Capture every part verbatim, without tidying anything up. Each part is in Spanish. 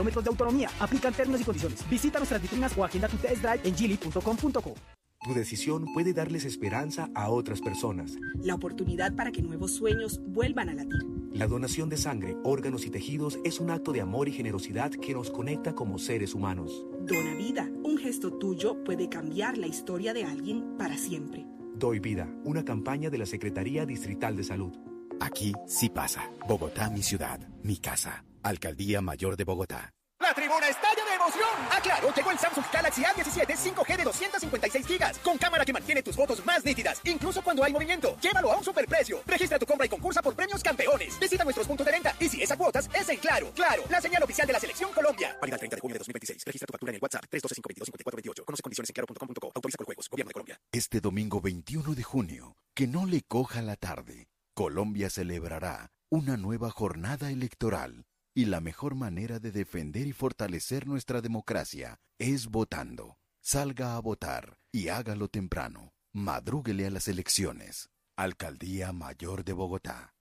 kilómetros de autonomía. Aplican términos y condiciones. Visita nuestras vitrinas o agenda tu test drive en geely punto com punto co. Tu decisión puede darles esperanza a otras personas. La oportunidad para que nuevos sueños vuelvan a latir. La donación de sangre, órganos y tejidos es un acto de amor y generosidad que nos conecta como seres humanos. Dona vida. Un gesto tuyo puede cambiar la historia de alguien para siempre. Doy Vida, una campaña de la Secretaría Distrital de Salud. Aquí sí pasa. Bogotá, mi ciudad, mi casa. Alcaldía Mayor de Bogotá. La tribuna estalla de emoción. ¡Ah, claro! Llegó el Samsung Galaxy A diecisiete cinco G de doscientos cincuenta y seis gigas, con cámara que mantiene tus fotos más nítidas, incluso cuando hay movimiento. Llévalo a un superprecio. Registra tu compra y concursa por premios campeones. Visita nuestros puntos de venta. Y si es a cuotas, es en Claro. Claro, la señal oficial de la Selección Colombia. Válida el treinta de junio de dos mil veintiséis. Registra tu factura en el WhatsApp tres uno dos cinco dos dos cinco cuatro dos ocho. Conoce condiciones en claro punto com punto co. Autoriza con juegos. Gobierno de Colombia. Este domingo veintiuno de junio, que no le coja la tarde, Colombia celebrará una nueva jornada electoral. Y la mejor manera de defender y fortalecer nuestra democracia es votando. Salga a votar y hágalo temprano. Madrúguele a las elecciones. Alcaldía Mayor de Bogotá.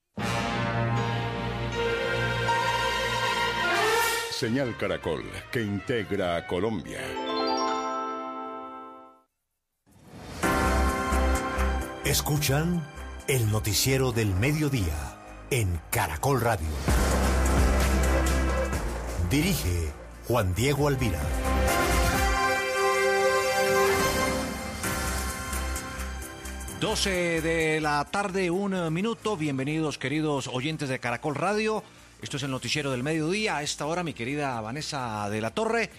Señal Caracol, que integra a Colombia. Escuchan el noticiero del mediodía en Caracol Radio. Dirige Juan Diego Alvira. doce de la tarde, un minuto. Bienvenidos, queridos oyentes de Caracol Radio. Esto es el noticiero del mediodía. A esta hora, mi querida Vanessa de la Torre,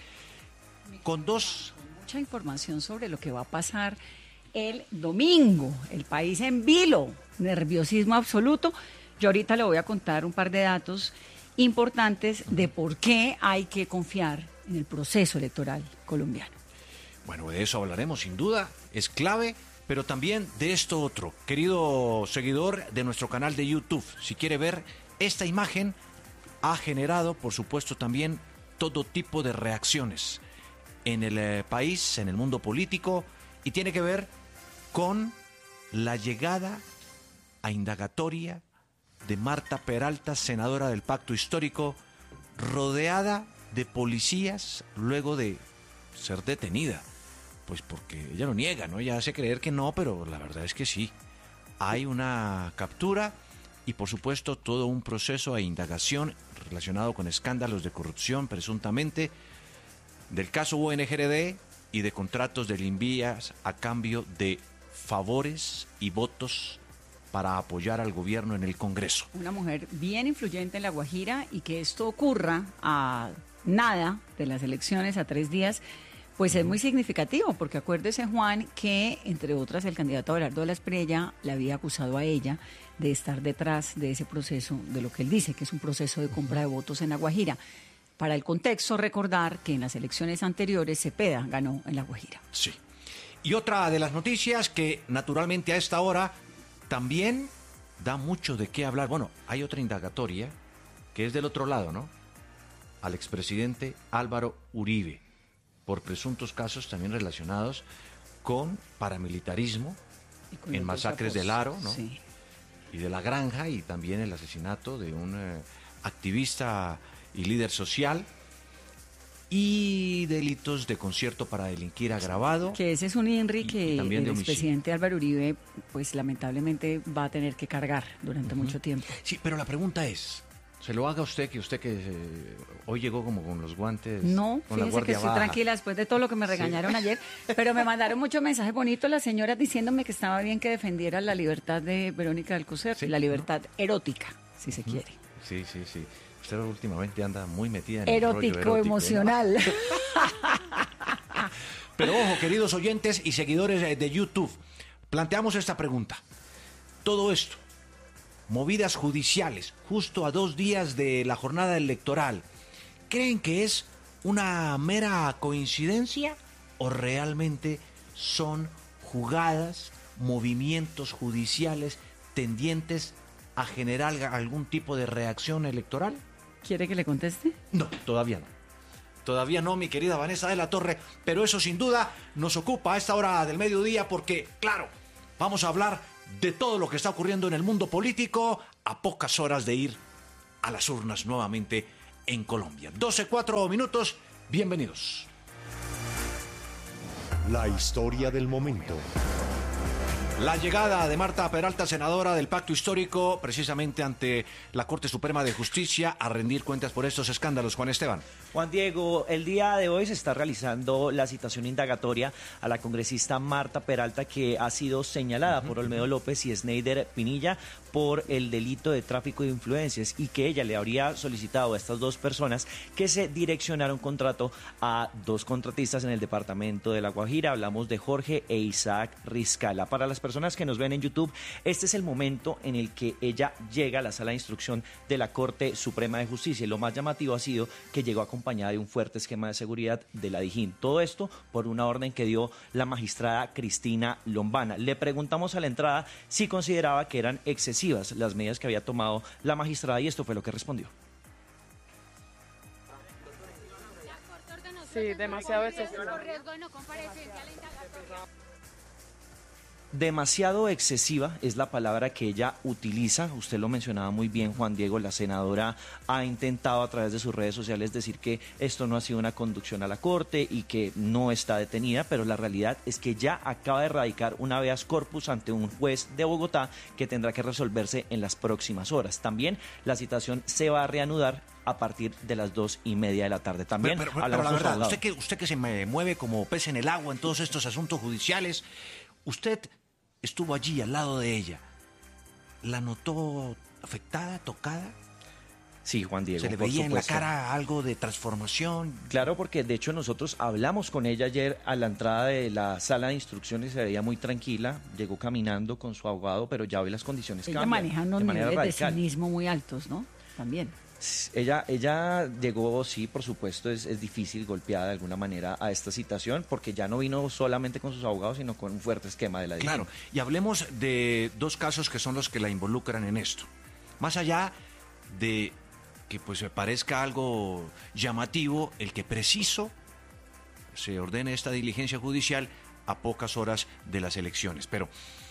con dos... Mucha información sobre lo que va a pasar el domingo. El país en vilo, nerviosismo absoluto. Yo ahorita le voy a contar un par de datos importantes de por qué hay que confiar en el proceso electoral colombiano. Bueno, de eso hablaremos sin duda, es clave, pero también de esto otro. Querido seguidor de nuestro canal de YouTube, si quiere ver esta imagen, ha generado, por supuesto, también todo tipo de reacciones en el eh, país, en el mundo político, y tiene que ver con la llegada a indagatoria de Marta Peralta, senadora del Pacto Histórico, rodeada de policías luego de ser detenida. Pues porque ella lo niega, ¿no? Ella hace creer que no, pero la verdad es que sí. Hay una captura y, por supuesto, todo un proceso de indagación relacionado con escándalos de corrupción, presuntamente, del caso U N G R D y de contratos de Invías a cambio de favores y votos para apoyar al gobierno en el Congreso. Una mujer bien influyente en La Guajira, y que esto ocurra a nada de las elecciones, a tres días, pues es muy significativo, porque acuérdese, Juan, que entre otras el candidato Abelardo de la Espriella le había acusado a ella de estar detrás de ese proceso, de lo que él dice que es un proceso de compra de votos en La Guajira. Para el contexto, recordar que en las elecciones anteriores Cepeda ganó en La Guajira. Sí. Y otra de las noticias que naturalmente a esta hora también da mucho de qué hablar. Bueno, hay otra indagatoria que es del otro lado, ¿no? Al expresidente Álvaro Uribe, por presuntos casos también relacionados con paramilitarismo, con en masacres del Aro, ¿no? Sí. Y de La Granja, y también el asesinato de un eh, activista y líder social, y delitos de concierto para delinquir agravado. Que ese es un INRI que el expresidente Álvaro Uribe, pues lamentablemente va a tener que cargar durante uh-huh. mucho tiempo. Sí, pero la pregunta es, ¿se lo haga usted, que usted que eh, hoy llegó como con los guantes? No, con la fíjese que estoy baja. tranquila después de todo lo que me regañaron sí. ayer, pero me mandaron muchos mensajes bonitos las señoras diciéndome que estaba bien que defendiera la libertad de Verónica Alcocer, sí, la libertad ¿no? erótica, si se uh-huh. quiere. Sí, sí, sí. Usted últimamente anda muy metida en erótico, el rollo erótico, emocional. ¿no? Pero ojo, queridos oyentes y seguidores de YouTube, planteamos esta pregunta. Todo esto, movidas judiciales, justo a dos días de la jornada electoral, ¿creen que es una mera coincidencia o realmente son jugadas, movimientos judiciales tendientes a generar algún tipo de reacción electoral? ¿Quiere que le conteste? No, todavía no. Todavía no, mi querida Vanessa de la Torre, pero eso sin duda nos ocupa a esta hora del mediodía porque, claro, vamos a hablar de todo lo que está ocurriendo en el mundo político a pocas horas de ir a las urnas nuevamente en Colombia. doce, cuatro minutos, bienvenidos. La historia del momento. La llegada de Marta Peralta, senadora del Pacto Histórico, precisamente ante la Corte Suprema de Justicia, a rendir cuentas por estos escándalos. Juan Esteban. Juan Diego, el día de hoy se está realizando la citación indagatoria a la congresista Marta Peralta, que ha sido señalada uh-huh, por Olmedo uh-huh. López y Sneider Pinilla por el delito de tráfico de influencias, y que ella le habría solicitado a estas dos personas que se direccionara un contrato a dos contratistas en el departamento de La Guajira. Hablamos de Jorge e Isaac Riscala. Para las personas que nos ven en YouTube, este es el momento en el que ella llega a la sala de instrucción de la Corte Suprema de Justicia, y lo más llamativo ha sido que llegó acompañada de un fuerte esquema de seguridad de la Dijín. Todo esto por una orden que dio la magistrada Cristina Lombana. Le preguntamos a la entrada si consideraba que eran excesivas las medidas que había tomado la magistrada, y esto fue lo que respondió. Sí, demasiado excesivo. Demasiado excesiva es la palabra que ella utiliza. Usted lo mencionaba muy bien, Juan Diego. La senadora ha intentado a través de sus redes sociales decir que esto no ha sido una conducción a la Corte y que no está detenida, pero la realidad es que ya acaba de radicar un habeas corpus ante un juez de Bogotá que tendrá que resolverse en las próximas horas. También la citación se va a reanudar a partir de las dos y media de la tarde. También pero, pero, pero la verdad, usted que, usted que se me mueve como pez en el agua en todos estos asuntos judiciales, usted estuvo allí al lado de ella. ¿La notó afectada, tocada? Sí, Juan Diego. ¿Se le veía en la cara algo de transformación? Claro, porque de hecho nosotros hablamos con ella ayer a la entrada de la sala de instrucciones, se veía muy tranquila, llegó caminando con su abogado, pero ya hoy las condiciones ella cambian. Ella maneja unos de niveles radical. de cinismo muy altos, ¿no? También. Ella, ella llegó, sí, por supuesto, es, es difícil, golpeada de alguna manera a esta citación, porque ya no vino solamente con sus abogados, sino con un fuerte esquema de la Dijín. Claro, y hablemos de dos casos que son los que la involucran en esto. Más allá de que pues me parezca algo llamativo el que preciso se ordene esta diligencia judicial a pocas horas de las elecciones. Pero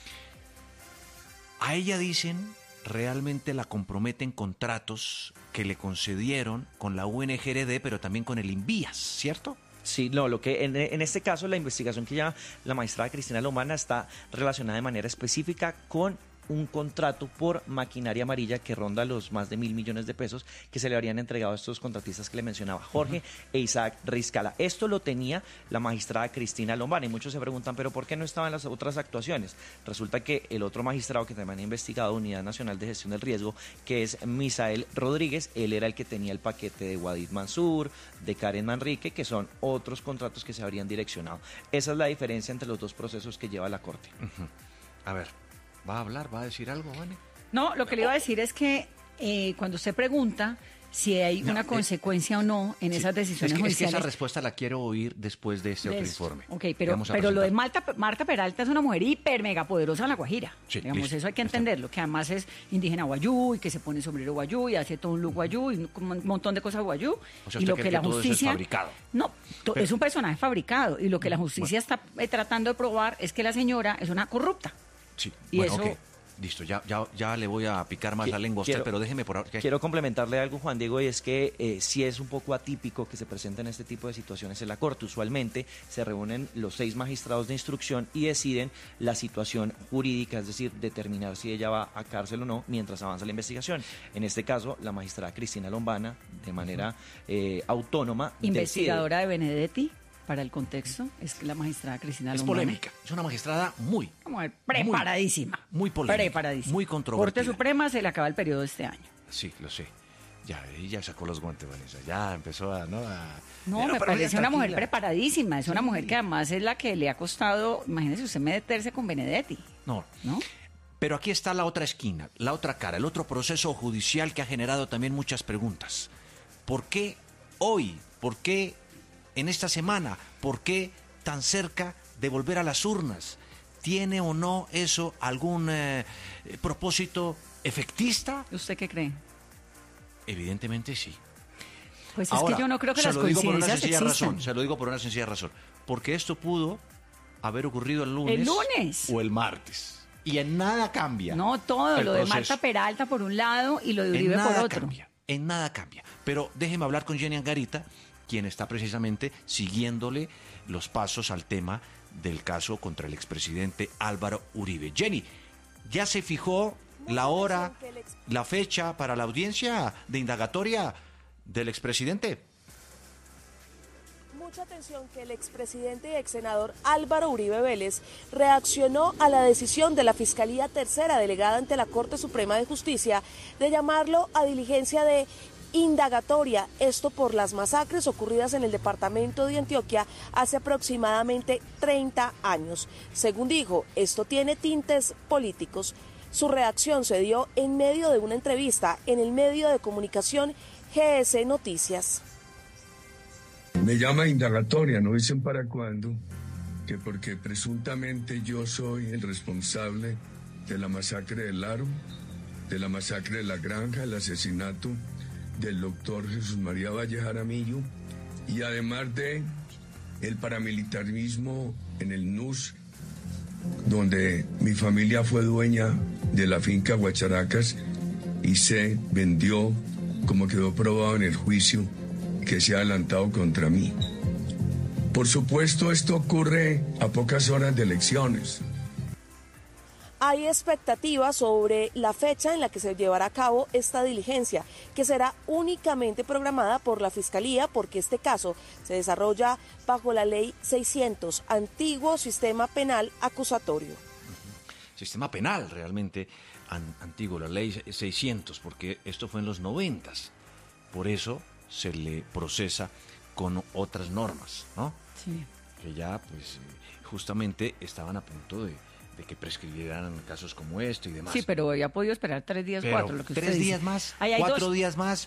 a ella dicen, realmente la comprometen contratos que le concedieron con la U N G R D, pero también con el INVIAS, ¿cierto? Sí, no, lo que en, en este caso la investigación que lleva la magistrada Cristina Lombana está relacionada de manera específica con un contrato por maquinaria amarilla que ronda los más de mil millones de pesos que se le habrían entregado a estos contratistas que le mencionaba, Jorge uh-huh. e Isaac Riscala. Esto lo tenía la magistrada Cristina Lombana, y muchos se preguntan, ¿pero por qué no estaban las otras actuaciones? Resulta que el otro magistrado que también ha investigado, Unidad Nacional de Gestión del Riesgo, que es Misael Rodríguez, él era el que tenía el paquete de Wadid Mansur, de Karen Manrique, que son otros contratos que se habrían direccionado. Esa es la diferencia entre los dos procesos que lleva la Corte. Uh-huh. A ver, ¿va a hablar? ¿Va a decir algo, Vane? No, lo que le iba a decir es que eh, cuando usted pregunta si hay no, una eh, consecuencia o no en sí, esas decisiones es que, judiciales... Es que esa respuesta la quiero oír después de este de otro eso. informe. Ok, pero, pero lo de Marta, Marta Peralta es una mujer hiper mega poderosa en La Guajira. Sí, digamos, listo, eso hay que entenderlo, que además es indígena guayú y que se pone sombrero guayú y hace todo un look guayú y un montón de cosas guayú. O sea, y lo que, que la todo justicia... eso es fabricado. No, to, pero, es un personaje fabricado, y lo que la justicia bueno. está eh, tratando de probar es que la señora es una corrupta. Sí, y bueno, eso... Okay. Listo, ya, ya, ya le voy a picar más la lengua a usted, quiero, pero déjeme por ahora. Quiero complementarle algo, Juan Diego, y es que eh, sí es un poco atípico que se presenten este tipo de situaciones en la Corte. Usualmente se reúnen los seis magistrados de instrucción y deciden la situación jurídica, es decir, determinar si ella va a cárcel o no mientras avanza la investigación. En este caso, la magistrada Cristina Lombana, de manera eh, autónoma... Investigadora decide, de Benedetti. Para el contexto, es la magistrada Cristina Es Lombana. polémica, es una magistrada muy... Una mujer preparadísima. Muy, muy polémica. Preparadísima. Muy controvertida. Corte Suprema se le acaba el periodo este año. Sí, lo sé. Ya, ella sacó los guantes, Vanessa. Ya empezó a... No, a... no pero, me pero parece una mujer tranquila. preparadísima. Es sí. una mujer que además es la que le ha costado... Imagínese usted meterse con Benedetti. No. ¿No? Pero aquí está la otra esquina, la otra cara, el otro proceso judicial que ha generado también muchas preguntas. ¿Por qué hoy? ¿Por qué en esta semana? ¿Por qué tan cerca de volver a las urnas? ¿Tiene o no eso algún eh, propósito efectista? ¿Usted qué cree? Evidentemente sí. Pues Ahora, es que yo no creo que se las lo digo por una coincidencias sencilla existan. razón, se lo digo por una sencilla razón. Porque esto pudo haber ocurrido el lunes, el lunes o el martes. Y en nada cambia. No, todo. el Lo de proceso. Marta Peralta por un lado y lo de Uribe en nada por otro. Cambia. en nada cambia. Pero déjeme hablar con Jenny Angarita, quien está precisamente siguiéndole los pasos al tema del caso contra el expresidente Álvaro Uribe. Jenny, ¿ya se fijó la hora, la fecha para la audiencia de indagatoria del expresidente? Mucha atención que el expresidente y ex senador Álvaro Uribe Vélez reaccionó a la decisión de la Fiscalía Tercera delegada ante la Corte Suprema de Justicia de llamarlo a diligencia de indagatoria, esto por las masacres ocurridas en el departamento de Antioquia hace aproximadamente treinta años. Según dijo, esto tiene tintes políticos. Su reacción se dio en medio de una entrevista en el medio de comunicación G S Noticias. Me llama indagatoria, no dicen para cuándo, que porque presuntamente yo soy el responsable de la masacre del Aro, de la masacre de La Granja, el asesinato del doctor Jesús María Valle Jaramillo, y además de el paramilitarismo en el N U S, donde mi familia fue dueña de la finca Guacharacas y se vendió, como quedó probado en el juicio que se ha adelantado contra mí. Por supuesto, esto ocurre a pocas horas de elecciones. Hay expectativas sobre la fecha en la que se llevará a cabo esta diligencia, que será únicamente programada por la Fiscalía, porque este caso se desarrolla bajo la Ley seiscientos, antiguo sistema penal acusatorio. Sistema penal realmente an- antiguo, la Ley seiscientos, porque esto fue en los noventas. Por eso se le procesa con otras normas, ¿no? Sí. Que ya, pues, justamente estaban a punto de, de que prescribieran casos como este y demás. Sí, pero había podido esperar tres días, Pero cuatro, lo que usted tres dice. días más, Ahí hay cuatro dos- días más,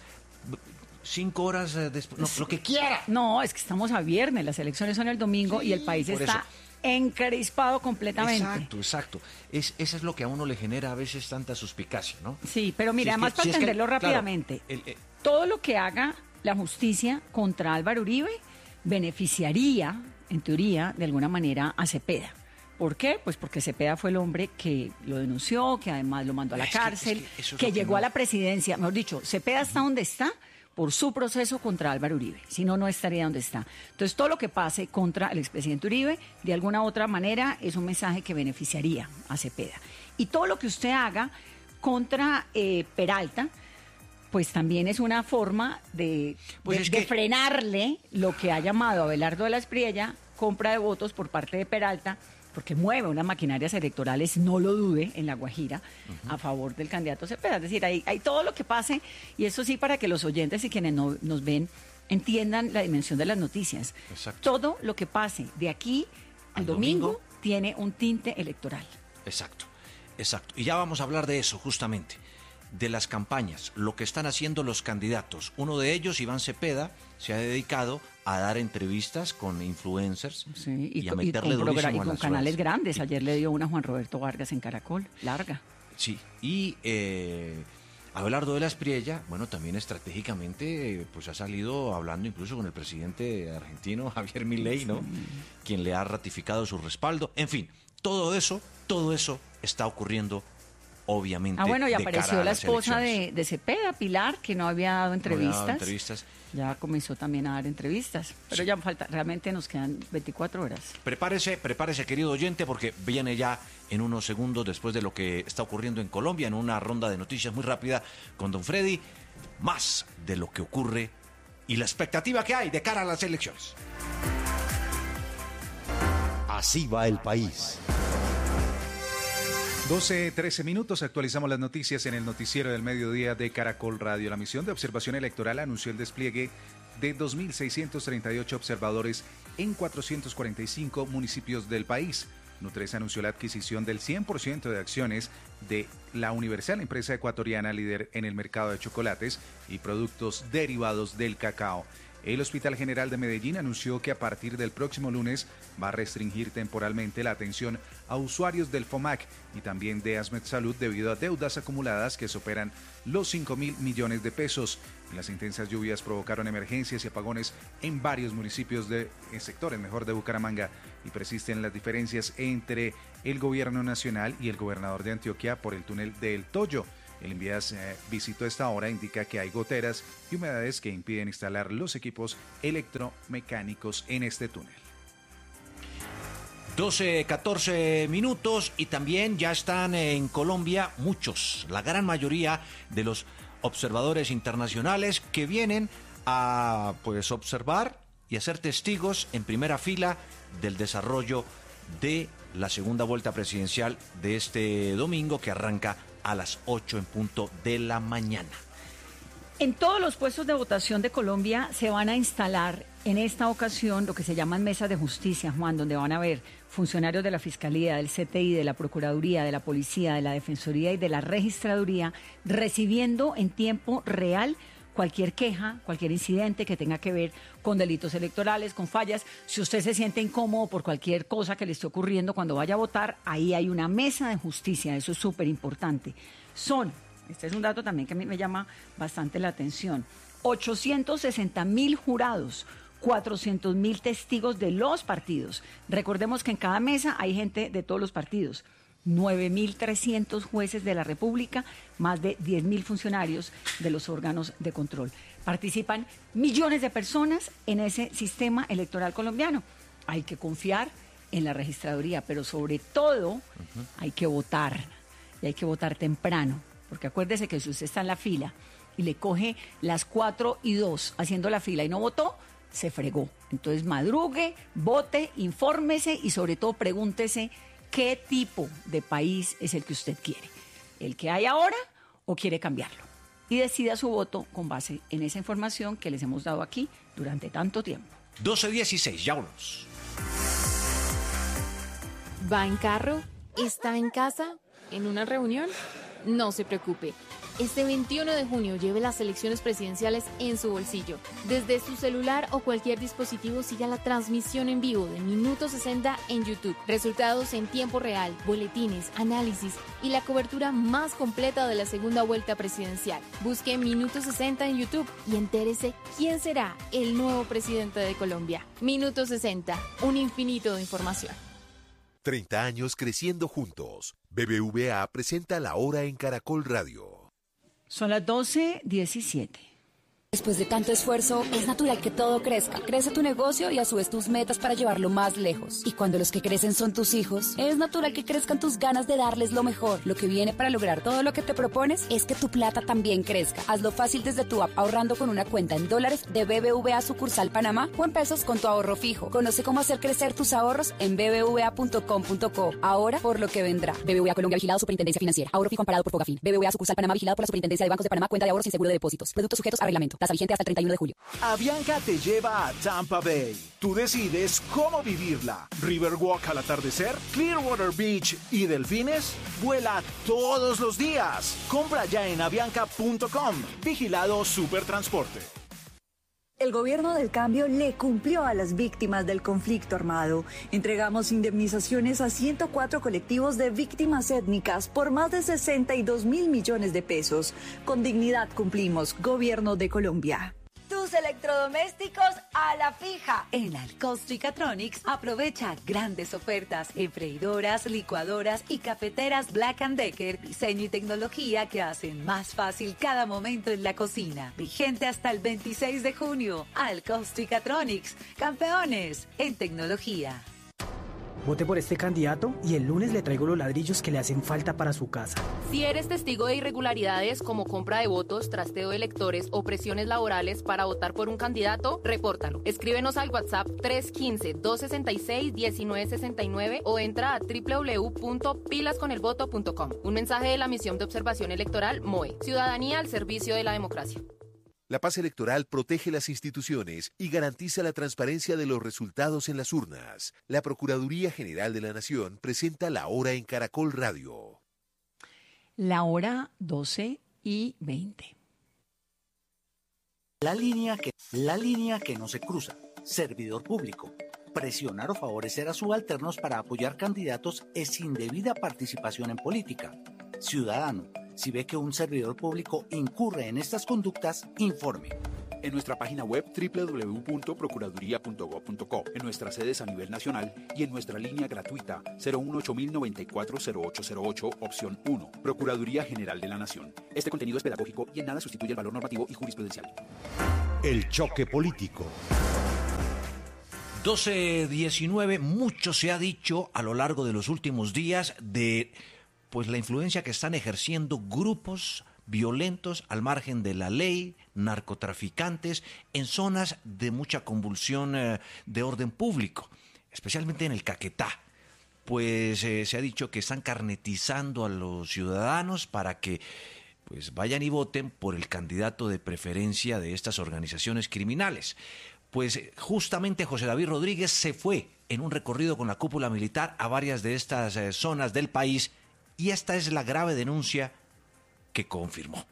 cinco horas eh, después, no, lo que quiera. No, es que estamos a viernes, las elecciones son el domingo Sí, y el país por está eso. encrespado completamente. Exacto, exacto. Es, eso es lo que a uno le genera a veces tanta suspicacia, ¿no? Sí, pero mira, Si es además que- para si es que, entenderlo claro, rápidamente, el- el- todo lo que haga la justicia contra Álvaro Uribe beneficiaría, en teoría, de alguna manera, a Cepeda. ¿Por qué? Pues porque Cepeda fue el hombre que lo denunció, que además lo mandó a la Es que- cárcel, es que eso es que lo que llegó no- a la presidencia. Mejor dicho, Cepeda está donde está por su proceso contra Álvaro Uribe. Si no, no estaría donde está. Entonces, todo lo que pase contra el expresidente Uribe, de alguna u otra manera, es un mensaje que beneficiaría a Cepeda. Y todo lo que usted haga contra eh, Peralta, pues también es una forma de, Pues de- es de que- frenarle lo que ha llamado Abelardo de la Espriella, compra de votos por parte de Peralta, porque mueve unas maquinarias electorales, no lo dude, en La Guajira, a favor del candidato Cepeda. Es decir, hay, hay todo lo que pase, y eso sí, para que los oyentes y quienes no, nos ven entiendan la dimensión de las noticias. Exacto. Todo lo que pase de aquí al, Al domingo, domingo. tiene un tinte electoral. Exacto, exacto. Y ya vamos a hablar de eso, justamente, de las campañas, lo que están haciendo los candidatos. Uno de ellos, Iván Cepeda, se ha dedicado a dar entrevistas con influencers Sí, y, y a con- y meterle con, durísimo progra- y a con las canales redes. grandes. Ayer le dio una a Juan Roberto Vargas en Caracol, larga. Sí, y eh, Abelardo de la Espriella, bueno, también estratégicamente, eh, pues ha salido hablando incluso con el presidente argentino, Javier Milei, ¿no? Quien le ha ratificado su respaldo. En fin, todo eso, todo eso está ocurriendo, obviamente. Ah, bueno, y de apareció cara a la las esposa elecciones. de, de Cepeda, Pilar, que no había dado No había entrevistas. dado entrevistas. Ya comenzó también a dar entrevistas. Pero Sí. ya falta, realmente nos quedan veinticuatro horas. Prepárese, prepárese, querido oyente, porque viene ya en unos segundos, después de lo que está ocurriendo en Colombia, en una ronda de noticias muy rápida con don Freddy, más de lo que ocurre y la expectativa que hay de cara a las elecciones. Así va el país. doce, trece minutos, actualizamos las noticias en el noticiero del mediodía de Caracol Radio. La misión de observación electoral anunció el despliegue de dos mil seiscientos treinta y ocho observadores en cuatrocientos cuarenta y cinco municipios del país. Nutresa anunció la adquisición del cien por ciento de acciones de la Universal, empresa ecuatoriana líder en el mercado de chocolates y productos derivados del cacao. El Hospital General de Medellín anunció que a partir del próximo lunes va a restringir temporalmente la atención a usuarios del FOMAC y también de Asmed Salud debido a deudas acumuladas que superan los cinco mil millones de pesos. Las intensas lluvias provocaron emergencias y apagones en varios municipios de en sectores mejor de Bucaramanga y persisten las diferencias entre el gobierno nacional y el gobernador de Antioquia por el túnel del Toyo. El Invías eh, visitó esta hora, indica que hay goteras y humedades que impiden instalar los equipos electromecánicos en este túnel. doce, catorce minutos y también ya están en Colombia muchos, la gran mayoría de los observadores internacionales que vienen a pues observar y a ser testigos en primera fila del desarrollo de la segunda vuelta presidencial de este domingo que arranca a las ocho en punto de la mañana. En todos los puestos de votación de Colombia se van a instalar en esta ocasión lo que se llaman mesas de justicia, Juan, donde van a haber funcionarios de la Fiscalía, del C T I, de la Procuraduría, de la Policía, de la Defensoría y de la Registraduría, recibiendo en tiempo real cualquier queja, cualquier incidente que tenga que ver con delitos electorales, con fallas. Si usted se siente incómodo por cualquier cosa que le esté ocurriendo cuando vaya a votar, ahí hay una mesa de justicia, eso es súper importante. Son, este es un dato también que a mí me llama bastante la atención, ochocientos sesenta mil jurados, cuatrocientos mil testigos de los partidos. Recordemos que en cada mesa hay gente de todos los partidos. nueve mil trescientos jueces de la República, más de diez mil funcionarios de los órganos de control. Participan millones de personas en ese sistema electoral colombiano. Hay que confiar en la registraduría, pero sobre todo uh-huh. hay que votar. Y hay que votar temprano, porque acuérdese que si usted está en la fila y le coge las cuatro y dos haciendo la fila y no votó, se fregó. Entonces madrugue, vote, infórmese y sobre todo pregúntese ¿qué tipo de país es el que usted quiere? ¿El que hay ahora o quiere cambiarlo? Y decida su voto con base en esa información que les hemos dado aquí durante tanto tiempo. doce dieciséis, ya vámonos. ¿Va en carro? ¿Está en casa? ¿En una reunión? No se preocupe. Este veintiuno de junio lleve las elecciones presidenciales en su bolsillo. Desde su celular o cualquier dispositivo siga la transmisión en vivo de Minuto sesenta en YouTube. Resultados en tiempo real, boletines, análisis y la cobertura más completa de la segunda vuelta presidencial. Busque Minuto sesenta en YouTube y entérese quién será el nuevo presidente de Colombia. Minuto sesenta, un infinito de información. treinta años creciendo juntos. B B V A presenta La Hora en Caracol Radio. Son las doce diecisiete. Después de tanto esfuerzo, es natural que todo crezca. Crece tu negocio y a su vez tus metas para llevarlo más lejos. Y cuando los que crecen son tus hijos, es natural que crezcan tus ganas de darles lo mejor. Lo que viene para lograr todo lo que te propones es que tu plata también crezca. Hazlo fácil desde tu app ahorrando con una cuenta en dólares de B B V A sucursal Panamá o en pesos con tu ahorro fijo. Conoce cómo hacer crecer tus ahorros en b b v a punto com punto co. Ahora por lo que vendrá. B B V A Colombia vigilado Superintendencia Financiera. Ahorro fijo amparado por Fogafín. B B V A sucursal Panamá vigilado por la Superintendencia de Bancos de Panamá. Cuenta de ahorros sin seguro de depósitos. Productos sujetos a reglamento. Tasa vigente hasta el treinta y uno de julio. Avianca te lleva a Tampa Bay. Tú decides cómo vivirla. Riverwalk al atardecer, Clearwater Beach y delfines. Vuela todos los días. Compra ya en avianca punto com. Vigilado Supertransporte. El gobierno del cambio le cumplió a las víctimas del conflicto armado. Entregamos indemnizaciones a ciento cuatro colectivos de víctimas étnicas por más de sesenta y dos mil millones de pesos. Con dignidad cumplimos, Gobierno de Colombia. Tus electrodomésticos a la fija. En Alcosto y Catronics aprovecha grandes ofertas en freidoras, licuadoras y cafeteras Black and Decker. Diseño y tecnología que hacen más fácil cada momento en la cocina. Vigente hasta el veintiséis de junio. Alcosto y Catronics, campeones en tecnología. Vote por este candidato y el lunes le traigo los ladrillos que le hacen falta para su casa. Si eres testigo de irregularidades como compra de votos, trasteo de electores o presiones laborales para votar por un candidato, repórtalo. Escríbenos al WhatsApp tres uno cinco, dos seis seis, uno nueve seis nueve o entra a doble u doble u doble u punto pilas con el voto punto com. Un mensaje de la Misión de Observación Electoral M O E. Ciudadanía al servicio de la democracia. La paz electoral protege las instituciones y garantiza la transparencia de los resultados en las urnas. La Procuraduría General de la Nación presenta La Hora en Caracol Radio. La hora doce y veinte. La línea que, la línea que no se cruza. Servidor público. Presionar o favorecer a subalternos para apoyar candidatos es indebida participación en política. Ciudadano, si ve que un servidor público incurre en estas conductas, informe. En nuestra página web doble u doble u doble u punto procuraduría punto gob punto co, en nuestras sedes a nivel nacional y en nuestra línea gratuita cero uno ocho cero nueve cuatro cero ocho cero ocho, opción uno. Procuraduría General de la Nación. Este contenido es pedagógico y en nada sustituye el valor normativo y jurisprudencial. El choque político. doce diecinueve, mucho se ha dicho a lo largo de los últimos días de pues la influencia que están ejerciendo grupos violentos al margen de la ley, narcotraficantes, en zonas de mucha convulsión eh, de orden público, especialmente en el Caquetá. Pues eh, se ha dicho que están carnetizando a los ciudadanos para que pues vayan y voten por el candidato de preferencia de estas organizaciones criminales. Pues eh, justamente José David Rodríguez se fue en un recorrido con la cúpula militar a varias de estas eh, zonas del país y esta es la grave denuncia que confirmó.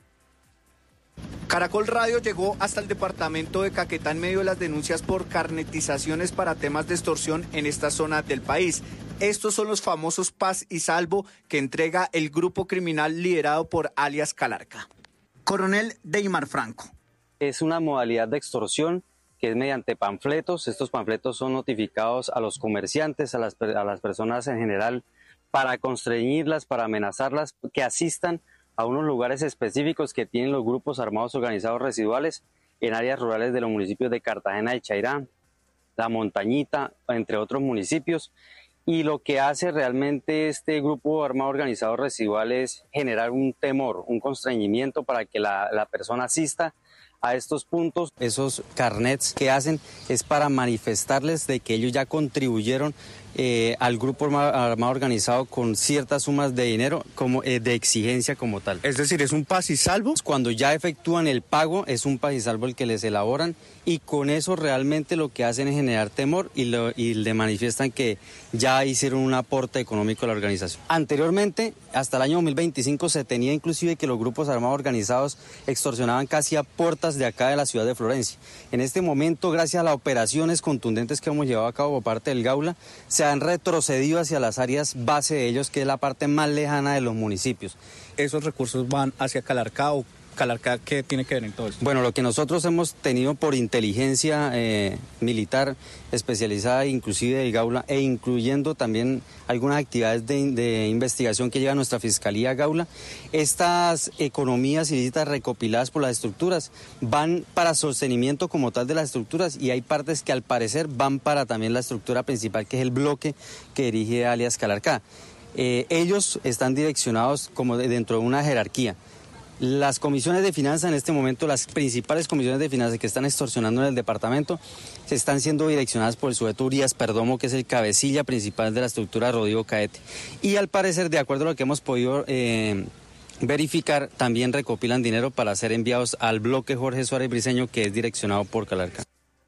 Caracol Radio llegó hasta el departamento de Caquetá en medio de las denuncias por carnetizaciones para temas de extorsión en esta zona del país. Estos son los famosos Paz y Salvo que entrega el grupo criminal liderado por alias Calarca. Coronel Deimar Franco. Es una modalidad de extorsión que es mediante panfletos. Estos panfletos son notificados a los comerciantes, a las, a las personas en general, para constreñirlas, para amenazarlas, que asistan a unos lugares específicos que tienen los grupos armados organizados residuales en áreas rurales de los municipios de Cartagena de Chairá, La Montañita, entre otros municipios. Y lo que hace realmente este grupo armado organizado residual es generar un temor, un constreñimiento para que la, la persona asista a estos puntos. Esos carnets que hacen es para manifestarles de que ellos ya contribuyeron eh, al grupo armado organizado con ciertas sumas de dinero como eh, de exigencia como tal. Es decir, es un paz y salvo. Cuando ya efectúan el pago, es un paz y salvo el que les elaboran y con eso realmente lo que hacen es generar temor y, lo, y le manifiestan que ya hicieron un aporte económico a la organización. Anteriormente, hasta el año dos mil veinticinco, se tenía inclusive que los grupos armados organizados extorsionaban casi a puertas de acá de la ciudad de Florencia. En este momento, gracias a las operaciones contundentes que hemos llevado a cabo por parte del Gaula, se han retrocedido hacia las áreas base de ellos, que es la parte más lejana de los municipios. ¿Esos recursos van hacia Calarca o Calarca qué tiene que ver en todo esto? Bueno, lo que nosotros hemos tenido por inteligencia eh, militar especializada, inclusive del Gaula, e incluyendo también algunas actividades de, de investigación que lleva nuestra Fiscalía Gaula, estas economías ilícitas recopiladas por las estructuras van para sostenimiento como tal de las estructuras y hay partes que al parecer van para también la estructura principal, que es el bloque que dirige alias Calarca. Eh, ellos están direccionados como de, dentro de una jerarquía. Las comisiones de finanzas en este momento, las principales comisiones de finanzas que están extorsionando en el departamento, se están siendo direccionadas por el sujeto Urias Perdomo, que es el cabecilla principal de la estructura Rodrigo Caete. Y al parecer, de acuerdo a lo que hemos podido eh, verificar, también recopilan dinero para ser enviados al bloque Jorge Suárez Briceño, que es direccionado por Calarca.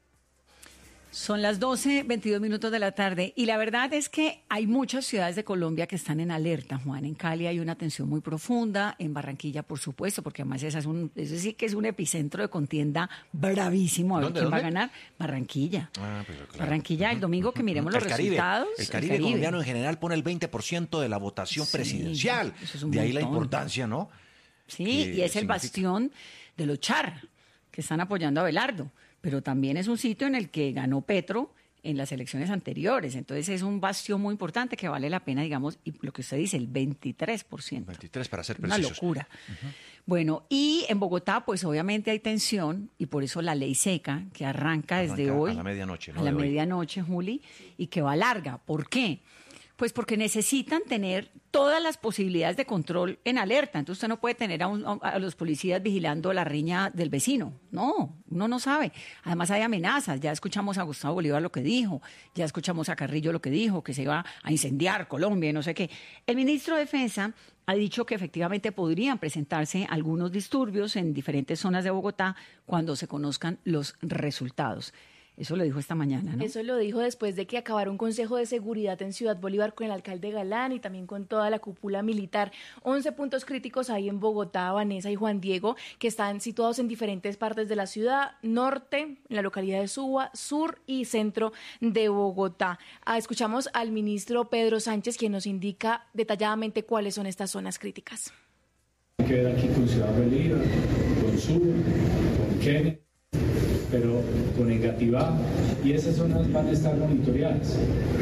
Son las doce, veintidós minutos de la tarde y la verdad es que hay muchas ciudades de Colombia que están en alerta, Juan. En Cali hay una tensión muy profunda, en Barranquilla, por supuesto, porque además esa es un, eso sí que es un epicentro de contienda bravísimo. A ver quién ¿dónde? va a ganar. Barranquilla. Ah, pero claro. Barranquilla, el domingo que miremos uh-huh. los el resultados. Caribe, el, Caribe el Caribe colombiano en general pone el veinte por ciento de la votación sí, presidencial. Eso es un de ahí montón. La importancia, ¿no? Sí, y es el bastión de los char, que están apoyando a Abelardo. Pero también es un sitio en el que ganó Petro en las elecciones anteriores. Entonces es un bastión muy importante que vale la pena, digamos, y lo que usted dice, el veintitrés por ciento. veintitrés para ser precisos. Una locura. Uh-huh. Bueno, y en Bogotá, pues obviamente hay tensión, y por eso la ley seca, que arranca, arranca desde hoy. A la medianoche, ¿no? A la medianoche, Juli, y que va larga. ¿Por qué? Pues porque necesitan tener todas las posibilidades de control en alerta. Entonces usted no puede tener a, un, a los policías vigilando la riña del vecino. No, uno no sabe. Además hay amenazas. Ya escuchamos a Gustavo Bolívar lo que dijo, ya escuchamos a Carrillo lo que dijo, que se iba a incendiar Colombia y no sé qué. El ministro de Defensa ha dicho que efectivamente podrían presentarse algunos disturbios en diferentes zonas de Bogotá cuando se conozcan los resultados. Eso lo dijo esta mañana, ¿no? Eso lo dijo después de que acabara un consejo de seguridad en Ciudad Bolívar con el alcalde Galán y también con toda la cúpula militar. once puntos críticos hay en Bogotá, Vanessa y Juan Diego, que están situados en diferentes partes de la ciudad, norte, en la localidad de Suba, sur y centro de Bogotá. Ah, escuchamos al ministro Pedro Sánchez, quien nos indica detalladamente cuáles son estas zonas críticas. Hay que ver aquí con Ciudad Bolívar, con Suba, con Kennedy. pero con negativa, y esas zonas van a estar monitoreadas.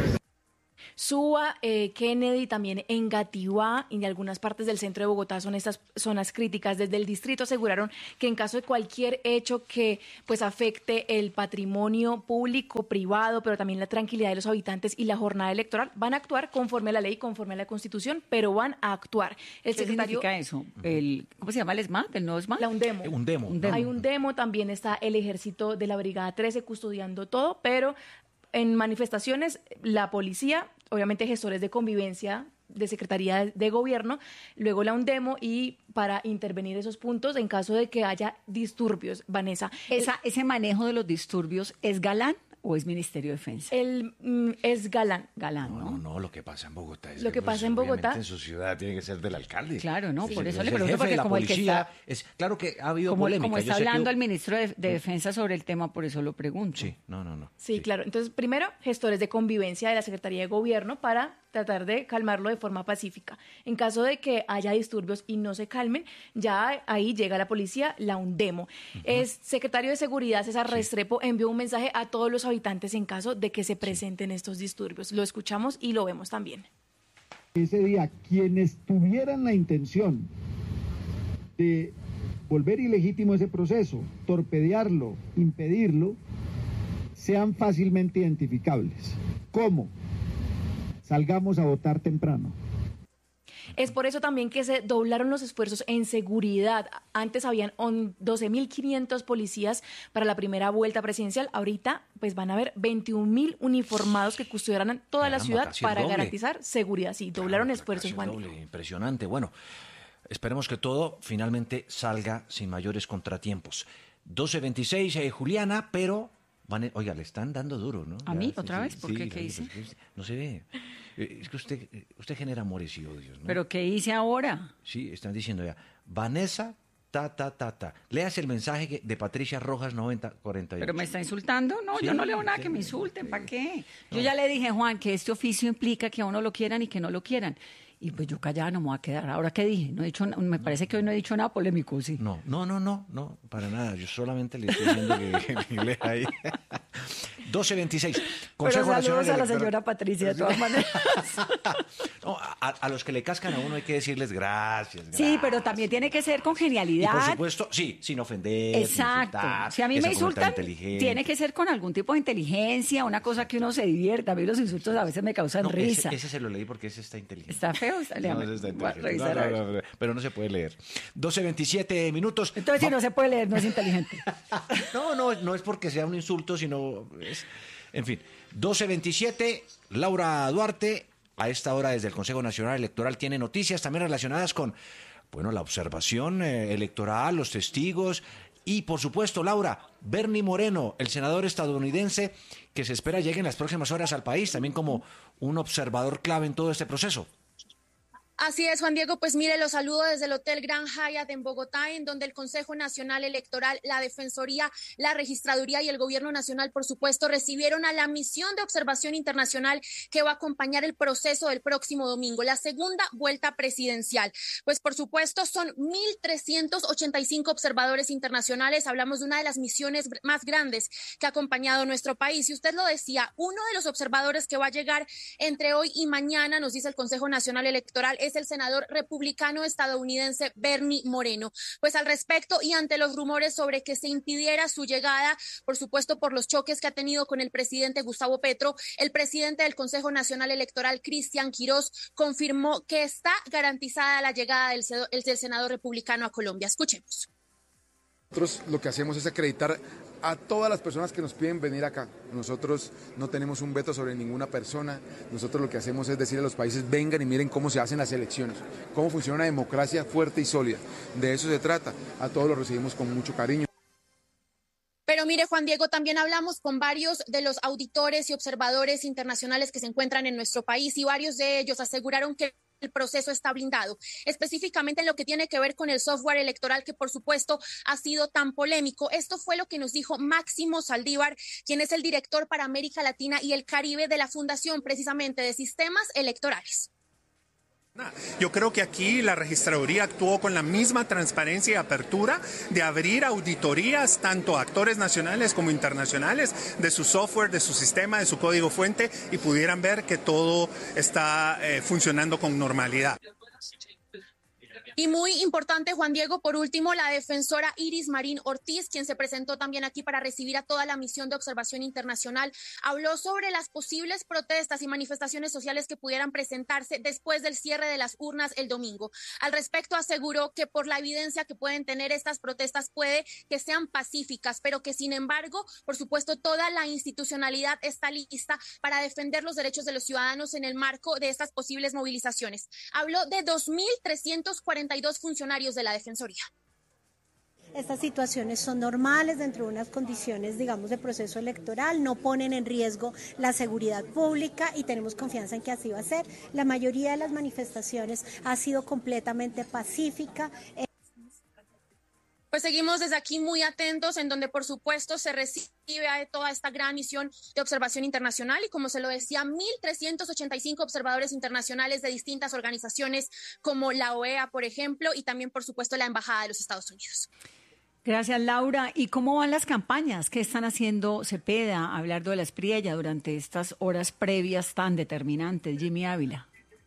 Suba, eh, Kennedy, también en Gativá y en algunas partes del centro de Bogotá son estas zonas críticas. Desde el distrito aseguraron que en caso de cualquier hecho que pues afecte el patrimonio público, privado, pero también la tranquilidad de los habitantes y la jornada electoral, van a actuar conforme a la ley, conforme a la Constitución, pero van a actuar. El ¿Qué secretario, significa eso? El, ¿Cómo se llama el SMAT? ¿El nuevo SMAT? La UNDEMO. Un demo. Un demo. Hay un demo, también está el ejército de la Brigada trece custodiando todo, pero en manifestaciones la policía, obviamente gestores de convivencia de Secretaría de Gobierno, luego la UNDEMO y para intervenir esos puntos en caso de que haya disturbios. Vanessa. Esa, ¿Ese manejo de los disturbios es galán o es Ministerio de Defensa? El, mm, es galán. Galán, ¿no? No, no, lo que pasa en Bogotá es Lo que pues, pasa en Bogotá- obviamente en su ciudad tiene que ser del alcalde. Claro, no, Sí, por sí, eso es le el pregunto, jefe porque de la como el que policía, está- es claro que ha habido Como, polémica. como Yo está sé que- hablando el ministro de, de Defensa sobre el tema, por eso lo pregunto. Sí, no, no, no. Sí, claro. Entonces, primero, gestores de convivencia de la Secretaría de Gobierno para tratar de calmarlo de forma pacífica. En caso de que haya disturbios y no se calmen, ya ahí llega la policía, la UNDEMO. El secretario de Seguridad, César Restrepo, envió un mensaje a todos los habitantes en caso de que se presenten estos disturbios. Lo escuchamos y lo vemos también. Ese día, quienes tuvieran la intención de volver ilegítimo ese proceso, torpedearlo, impedirlo, sean fácilmente identificables. ¿Cómo? Salgamos a votar temprano. Es por eso también que se doblaron los esfuerzos en seguridad. Antes habían doce mil quinientos policías para la primera vuelta presidencial. Ahorita pues van a haber veintiún mil uniformados que custodiarán toda la Caramba, ciudad casi el para doble. garantizar seguridad. Sí, doblaron esfuerzos, Casi Juan. doble, impresionante. Bueno, esperemos que todo finalmente salga sin mayores contratiempos. doce veintiséis, eh, Juliana, pero... Van, oiga, le están dando duro, ¿no? ¿A Ya, mí? sí, ¿Otra sí, vez? ¿Por sí, qué? ¿Qué sí, hice? pues, no se ve. Eh, Es que usted, eh, usted genera amores y odios, ¿no? ¿Pero qué hice ahora? Sí, están diciendo ya. Vanessa, ta, ta, ta, ta. Leas el mensaje que- de Patricia Rojas noventa cuarenta y ocho. ¿Pero me está insultando? No, Sí, yo no leo nada sí, que me insulten, ¿para qué? Yo ya le dije, Juan, que este oficio implica que a uno lo quieran y que no lo quieran. Y pues yo callada no me voy a quedar. ¿Ahora qué dije? No he dicho, na- me parece que hoy no he dicho nada polémico, sí. No, no, no, no, no, para nada. Yo solamente le estoy diciendo que, que lea ahí. doce veintiséis. Pero saludos a la Electoral. señora Patricia, de todas maneras. No, a, a los que le cascan a uno hay que decirles gracias. Sí, pero también tiene que ser con Y genialidad. por supuesto, sí, sin ofender. sin Exacto. insultar, Si a mí que me sea un comentario insultan, inteligente. tiene que ser con algún tipo de inteligencia, una cosa que uno se divierta. A mí los insultos a veces me causan No, risa. Ese, ese se lo leí porque ese está inteligente. ¿Está feo? Está- No, léame. ese está Voy a inteligente. revisar, No, a no, ver. no, no, pero no se puede leer. doce veintisiete minutos. Entonces, si no se puede leer, no es inteligente. No, no, no es porque sea un insulto, sino es... En fin, doce veintisiete, Laura Duarte, a esta hora desde el Consejo Nacional Electoral, tiene noticias también relacionadas con, bueno, la observación eh, electoral, los testigos y, por supuesto, Laura, Bernie Moreno, el senador estadounidense que se espera llegue en las próximas horas al país, también como un observador clave en todo este proceso. Así es, Juan Diego, pues mire, los saludo desde el Hotel Grand Hyatt en Bogotá, en donde el Consejo Nacional Electoral, la Defensoría, la Registraduría y el Gobierno Nacional, por supuesto, recibieron a la misión de observación internacional que va a acompañar el proceso del próximo domingo, la segunda vuelta presidencial. Pues, por supuesto, son mil trescientos ochenta y cinco observadores internacionales. Hablamos de una de las misiones más grandes que ha acompañado nuestro país. Y usted lo decía, uno de los observadores que va a llegar entre hoy y mañana, nos dice el Consejo Nacional Electoral, es el senador republicano estadounidense Bernie Moreno. Pues al respecto y ante los rumores sobre que se impidiera su llegada, por supuesto por los choques que ha tenido con el presidente Gustavo Petro, el presidente del Consejo Nacional Electoral, Cristian Quirós, confirmó que está garantizada la llegada del, del senador republicano a Colombia. Escuchemos. Nosotros lo que hacemos es acreditar a todas las personas que nos piden venir acá. Nosotros no tenemos un veto sobre ninguna persona. Nosotros lo que hacemos es decir a los países, vengan y miren cómo se hacen las elecciones, cómo funciona una democracia fuerte y sólida. De eso se trata. A todos los recibimos con mucho cariño. Pero mire, Juan Diego, también hablamos con varios de los auditores y observadores internacionales que se encuentran en nuestro país y varios de ellos aseguraron que el proceso está blindado, específicamente en lo que tiene que ver con el software electoral que por supuesto ha sido tan polémico. Esto fue lo que nos dijo Máximo Saldívar, quien es el director para América Latina y el Caribe de la Fundación precisamente de Sistemas Electorales. Yo creo que aquí la registraduría actuó con la misma transparencia y apertura de abrir auditorías tanto a actores nacionales como internacionales de su software, de su sistema, de su código fuente y pudieran ver que todo está eh, funcionando con normalidad. Y muy importante, Juan Diego, por último, la defensora Iris Marín Ortiz, quien se presentó también aquí para recibir a toda la misión de observación internacional, habló sobre las posibles protestas y manifestaciones sociales que pudieran presentarse después del cierre de las urnas el domingo. Al respecto, aseguró que por la evidencia que pueden tener estas protestas puede que sean pacíficas, pero que sin embargo, por supuesto, toda la institucionalidad está lista para defender los derechos de los ciudadanos en el marco de estas posibles movilizaciones. Habló de dos mil trescientos cuarenta y dos funcionarios de la Defensoría. Estas situaciones son normales dentro de unas condiciones, digamos, de proceso electoral, no ponen en riesgo la seguridad pública y tenemos confianza en que así va a ser. La mayoría de las manifestaciones ha sido completamente pacífica. Pues seguimos desde aquí muy atentos, en donde por supuesto se recibe a toda esta gran misión de observación internacional y, como se lo decía, mil trescientos ochenta y cinco observadores internacionales de distintas organizaciones como la O E A, por ejemplo, y también por supuesto la Embajada de los Estados Unidos. Gracias, Laura. ¿Y cómo van las campañas? ¿Qué están haciendo Cepeda, Abelardo de la Espriella, durante estas horas previas tan determinantes? Jimmy Ávila.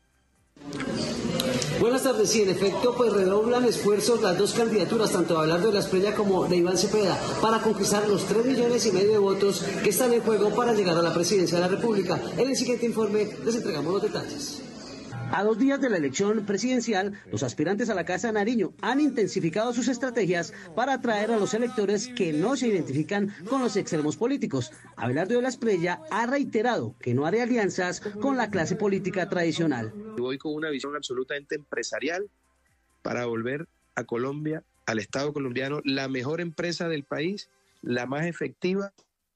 Buenas tardes, sí, en efecto, pues redoblan esfuerzos las dos candidaturas, tanto de Abelardo de la Espriella como de Iván Cepeda, para conquistar los tres millones y medio de votos que están en juego para llegar a la presidencia de la República. En el siguiente informe les entregamos los detalles. A dos días de la elección presidencial, los aspirantes a la Casa de Nariño han intensificado sus estrategias para atraer a los electores que no se identifican con los extremos políticos. Abelardo de la Espriella ha reiterado que no hará alianzas con la clase política tradicional. Voy con una visión absolutamente empresarial para volver a Colombia, al Estado colombiano, la mejor empresa del país, la más efectiva.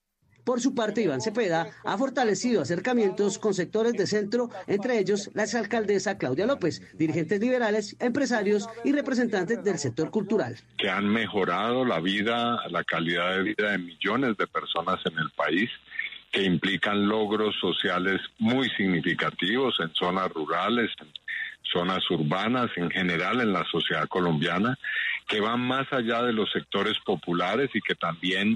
Por su parte, Iván Cepeda ha fortalecido acercamientos con sectores de centro, entre ellos la exalcaldesa Claudia López, dirigentes liberales, empresarios y representantes del sector cultural. Que han mejorado la vida, la calidad de vida de millones de personas en el país, que implican logros sociales muy significativos en zonas rurales, en zonas urbanas, en general en la sociedad colombiana, que van más allá de los sectores populares y que también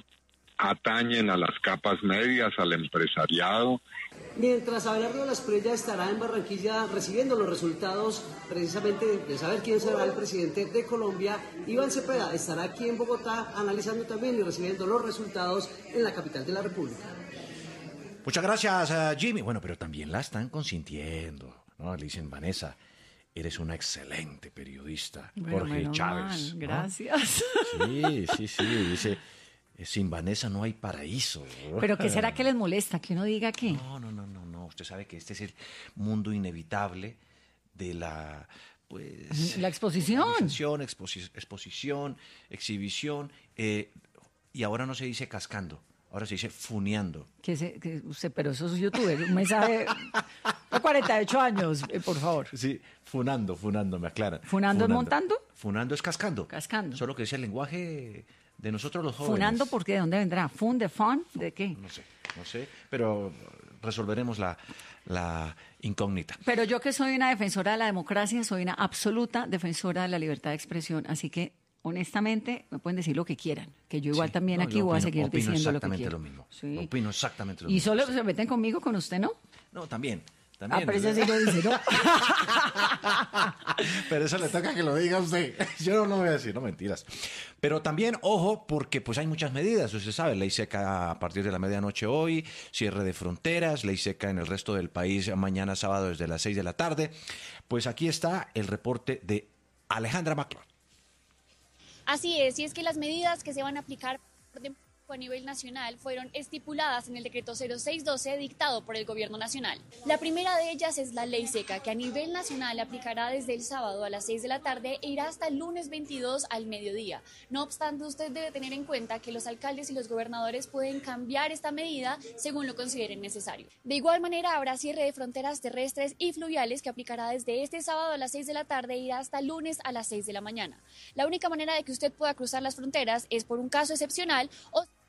atañen a las capas medias, al empresariado. Mientras Abelardo de la Espriella estará en Barranquilla recibiendo los resultados precisamente de saber quién será el presidente de Colombia, Iván Cepeda estará aquí en Bogotá analizando también y recibiendo los resultados en la capital de la República. Muchas gracias, uh, Jimmy. Bueno, pero también la están consintiendo, ¿no? Le dicen, Vanessa, eres una excelente periodista. Bueno, Jorge Chávez. Mal, ¿no? Gracias. Sí, sí, sí. Dice, sin Vanessa no hay paraíso. ¿Pero qué será que les molesta? Que uno diga qué. No, no, no, no, no. Usted sabe que este es el mundo inevitable de la... Pues, la exposición. Exposi- exposición, exhibición. Eh, y ahora no se dice cascando. Ahora se dice funeando. Que se, que usted, pero eso es youtuber, un mensaje de cuarenta y ocho años, eh, por favor. Sí, funando, funando, me aclaran. ¿Funando es montando? Funando es cascando. Cascando. Solo que es el lenguaje de nosotros los jóvenes. ¿Funando por qué? ¿De dónde vendrá? ¿Fun de fun? ¿De qué? No sé, no sé, pero resolveremos la, la incógnita. Pero yo que soy una defensora de la democracia, soy una absoluta defensora de la libertad de expresión, así que honestamente, me pueden decir lo que quieran, que yo igual sí, también no, aquí voy opino, a seguir diciendo lo que quiero. Lo mismo. Sí. Opino exactamente lo mismo. ¿Y solo se meten conmigo, con usted, no? No, también. también ah, pero eso sí lo dice, ¿no? Pero eso le toca que lo diga usted. Yo no lo voy a decir, no mentiras. Pero también, ojo, porque pues hay muchas medidas. Usted sabe, ley seca a partir de la medianoche hoy, cierre de fronteras, ley seca en el resto del país mañana sábado desde las seis de la tarde. Pues aquí está el reporte de Alejandra Maclón. Así es, y es que las medidas que se van a aplicar a nivel nacional fueron estipuladas en el decreto cero seis doce dictado por el gobierno nacional. La primera de ellas es la ley seca, que a nivel nacional aplicará desde el sábado a las seis de la tarde e irá hasta el lunes veintidós al mediodía. No obstante, usted debe tener en cuenta que los alcaldes y los gobernadores pueden cambiar esta medida según lo consideren necesario. De igual manera, habrá cierre de fronteras terrestres y fluviales que aplicará desde este sábado a las seis de la tarde e irá hasta el lunes a las seis de la mañana. La única manera de que usted pueda cruzar las fronteras es por un caso excepcional o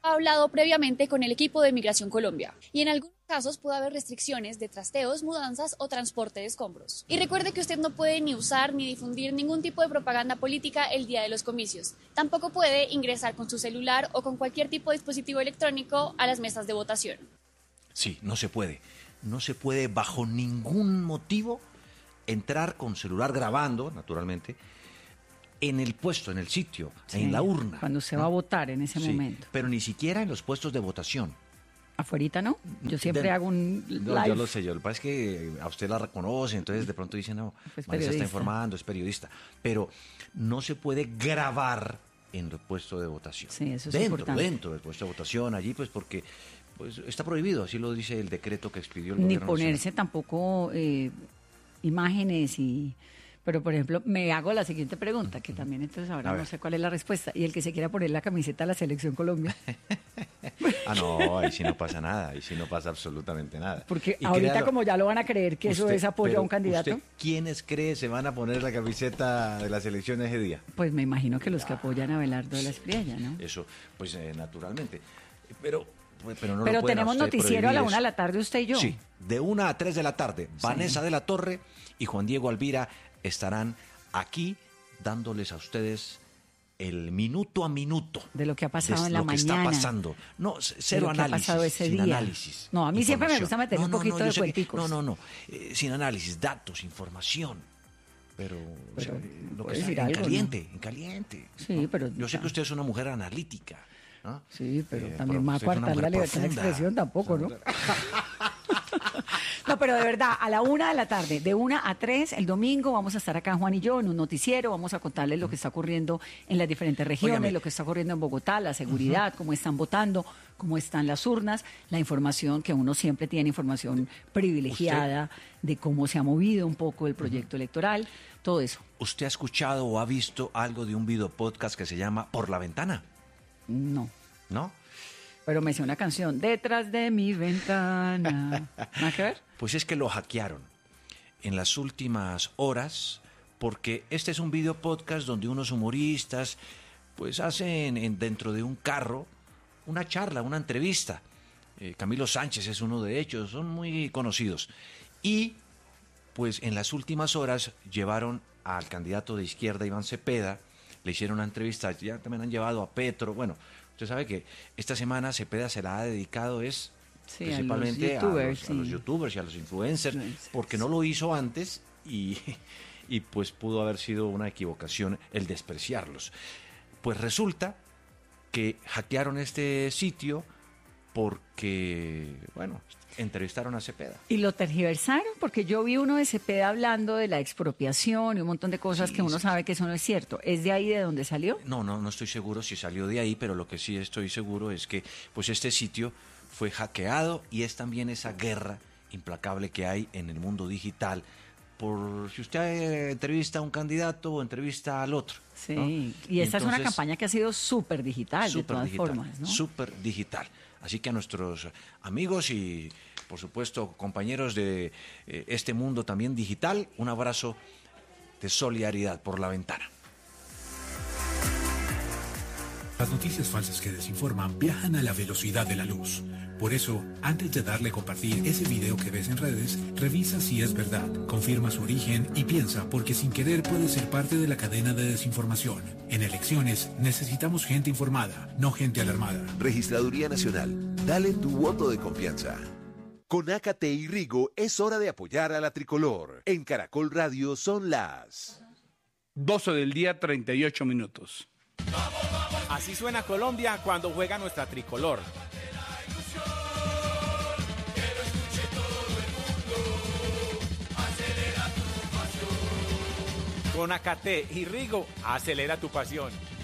hablado previamente con el equipo de Migración Colombia y en algunos casos puede haber restricciones de trasteos, mudanzas o transporte de escombros. Y recuerde que usted no puede ni usar ni difundir ningún tipo de propaganda política el día de los comicios. Tampoco puede ingresar con su celular o con cualquier tipo de dispositivo electrónico a las mesas de votación. Sí, no se puede. No se puede bajo ningún motivo entrar con celular grabando, naturalmente, en el puesto, en el sitio, Sí, en la urna. Cuando se ¿no? va a votar en ese Sí, momento. pero ni siquiera en los puestos de votación. Afuerita, ¿no? Yo siempre De- hago un live. No, yo lo sé, yo lo que pasa es que a usted la reconoce, entonces de pronto dice, no, Pues Marisa está periodista. informando, es periodista. Pero no se puede grabar en el puesto de votación. Sí, eso es dentro, importante. Dentro del puesto de votación, allí, pues porque pues está prohibido, así lo dice el decreto que expidió el Ni gobierno nacional. ponerse tampoco eh, imágenes y... Pero, por ejemplo, me hago la siguiente pregunta, que también entonces A ahora no ver. sé cuál es la respuesta. Y el que se quiera poner la camiseta de la Selección Colombia. Ah, no, ahí sí no pasa nada, ahí sí no pasa absolutamente nada. Porque Y ahorita créalo, como ya lo van a creer que eso usted- es apoyo a pero un candidato, ¿usted quiénes cree se van a poner la camiseta de la selección ese día? pues me imagino que los que apoyan a Abelardo de la Espriella, ¿no? Eso, pues eh, naturalmente. Pero, pues, pero no lo Pero pueden tenemos usted noticiero a la prohibir una de eso. la tarde usted y yo. Sí, de una a tres de la tarde. Vanessa de la Torre y Juan Diego Alvira estarán aquí dándoles a ustedes el minuto a minuto De lo que ha pasado de en la lo que mañana. está pasando. No, c- cero lo que ha análisis. pasado ese sin día. análisis. No, a mí siempre me información. gusta meter un No, no, poquito no, yo de sé que- cuenticos. No, no, no. eh, sin análisis, datos, información. Pero, o sea, Pero, lo que puedes está decir en algo, ¿no? caliente, en caliente. Sí, pero... Yo sé que usted es una mujer analítica. ¿no? Sí, pero Eh, también pero va a usted es una coartar la mujer libertad de profunda. expresión tampoco, ¿no? No, pero de verdad, a la una de la tarde, de una a tres, el domingo, vamos a estar acá Juan y yo en un noticiero, vamos a contarles lo que está ocurriendo en las diferentes regiones, Óigame. lo que está ocurriendo en Bogotá, la seguridad, cómo están votando, cómo están las urnas, la información que uno siempre tiene, información privilegiada de cómo se ha movido un poco el proyecto electoral, todo eso. ¿Usted ha escuchado o ha visto algo de un video podcast que se llama Por la Ventana? No. ¿No? Pero me sé una canción, Detrás de mi ventana. ¿Nada que ver? Pues es que lo hackearon en las últimas horas, porque este es un video podcast donde unos humoristas pues hacen en- dentro de un carro una charla, una entrevista. Eh, Camilo Sánchez es uno de ellos, son muy conocidos. Y pues en las últimas horas llevaron al candidato de izquierda, Iván Cepeda, le hicieron una entrevista, ya también han llevado a Petro, bueno, usted sabe que esta semana Cepeda se la ha dedicado es Sí, a los principalmente a los, youtubers, a los sí. youtubers y a los influencers, porque no lo hizo antes y, y pues pudo haber sido una equivocación el despreciarlos. Pues resulta que hackearon este sitio porque, bueno, entrevistaron a Cepeda. Y lo tergiversaron porque yo vi uno de Cepeda hablando de la expropiación y un montón de cosas que uno sabe que eso no es cierto. ¿Es de ahí de donde salió? No, no, no estoy seguro si salió de ahí, pero lo que sí estoy seguro es que pues este sitio fue hackeado y es también esa guerra implacable que hay en el mundo digital por si usted eh, entrevista a un candidato o entrevista al otro. Sí, ¿no? y esta es una entonces, campaña que ha sido súper digital, de súper todas digital, formas, ¿no? súper digital. Así que a nuestros amigos y, por supuesto, compañeros de eh, este mundo también digital, un abrazo de solidaridad por la ventana. Las noticias falsas que desinforman viajan a la velocidad de la luz. Por eso, antes de darle a compartir ese video que ves en redes, revisa si es verdad, confirma su origen y piensa, porque sin querer puede ser parte de la cadena de desinformación. En elecciones necesitamos gente informada, no gente alarmada. Registraduría Nacional, dale tu voto de confianza. Con Ácate y Rigo es hora de apoyar a la tricolor. En Caracol Radio son las doce del día, treinta y ocho minutos. Así suena Colombia cuando juega nuestra tricolor. Con Ácate y Rigo, acelera tu pasión.